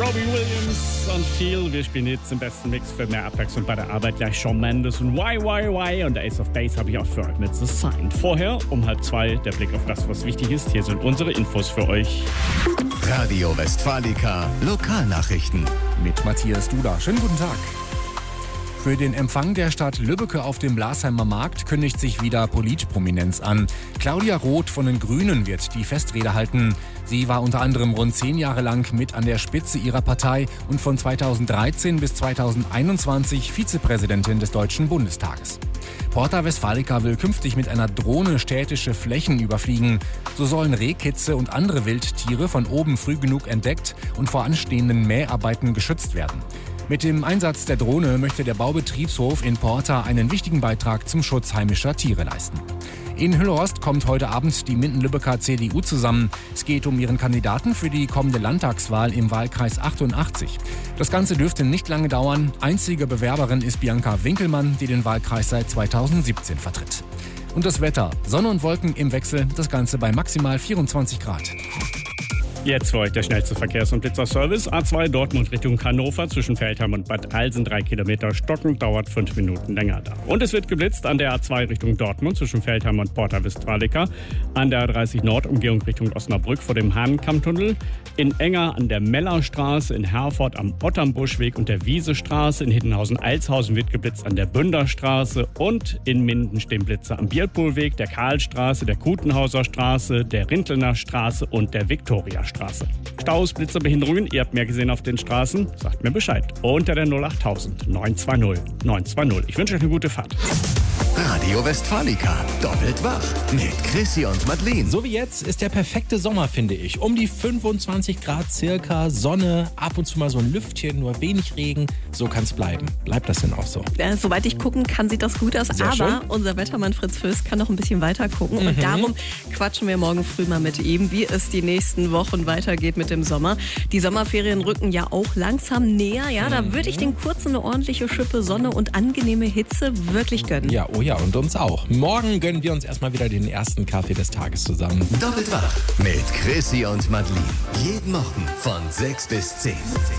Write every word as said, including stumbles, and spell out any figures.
Robbie Williams und Feel. Wir spielen jetzt den besten Mix für mehr Abwechslung bei der Arbeit. Gleich Shawn Mendes und Why, Why, Why und Ace of Base habe ich auch für euch mit The Sign. Vorher, um halb zwei, der Blick auf das, was wichtig ist. Hier sind unsere Infos für euch. Radio Westfalica Lokalnachrichten. Mit Matthias Duda. Schönen guten Tag. Für den Empfang der Stadt Lübbecke auf dem Blasheimer Markt kündigt sich wieder Politprominenz an. Claudia Roth von den Grünen wird die Festrede halten. Sie war unter anderem rund zehn Jahre lang mit an der Spitze ihrer Partei und von zweitausenddreizehn bis zweitausendeinundzwanzig Vizepräsidentin des Deutschen Bundestages. Porta Westfalica will künftig mit einer Drohne städtische Flächen überfliegen. So sollen Rehkitze und andere Wildtiere von oben früh genug entdeckt und vor anstehenden Mäharbeiten geschützt werden. Mit dem Einsatz der Drohne möchte der Baubetriebshof in Porta einen wichtigen Beitrag zum Schutz heimischer Tiere leisten. In Hüllhorst kommt heute Abend die Minden-Lübbecker C D U zusammen. Es geht um ihren Kandidaten für die kommende Landtagswahl im Wahlkreis achtundachtzig. Das Ganze dürfte nicht lange dauern. Einzige Bewerberin ist Bianca Winkelmann, die den Wahlkreis seit zweitausendsiebzehn vertritt. Und das Wetter. Sonne und Wolken im Wechsel, das Ganze bei maximal vierundzwanzig Grad. Jetzt für euch der schnellste Verkehrs- und Blitzerservice. A zwei Dortmund Richtung Hannover zwischen Feldheim und Bad Alsen. Drei Kilometer Stocken, dauert fünf Minuten länger da. Und es wird geblitzt an der A zwei Richtung Dortmund zwischen Feldheim und Porta Westfalica. An der A dreißig Nord Umgehung Richtung Osnabrück vor dem Hahnenkammtunnel. In Enger an der Mellerstraße, in Herford am Otternbuschweg und der Wiesestraße. In Hiddenhausen-Alshausen wird geblitzt an der Bünderstraße. Und in Minden stehen Blitzer am Bierpohlweg, der Karlstraße, der Kutenhauser Straße, der Rintelner Straße und der Viktoriastraße. Straße. Staus, Blitzer, Behinderungen, ihr habt mehr gesehen auf den Straßen, sagt mir Bescheid. Unter der null acht null null neun zwei null neun zwei null. Ich wünsche euch eine gute Fahrt. Radio Westfalica, doppelt wach mit Chrissy und Madeleine. So wie jetzt ist der perfekte Sommer, finde ich. Um die fünfundzwanzig Grad circa, Sonne, ab und zu mal so ein Lüftchen, nur wenig Regen. So kann es bleiben. Bleibt das denn auch so? Ja, soweit ich gucken kann, sieht das gut aus. Sehr aber schön. Unser Wettermann Fritz Föß kann noch ein bisschen weiter gucken. Mhm. Und darum quatschen wir morgen früh mal mit ihm, wie es die nächsten Wochen weitergeht mit dem Sommer. Die Sommerferien rücken ja auch langsam näher. Ja, da würde ich den Kurzen eine ordentliche Schippe Sonne und angenehme Hitze wirklich gönnen. Ja, oh ja, und uns auch. Morgen gönnen wir uns erstmal wieder den ersten Kaffee des Tages zusammen. Doppelt wach mit Chrissy und Madeleine. Jeden Morgen von sechs bis zehn.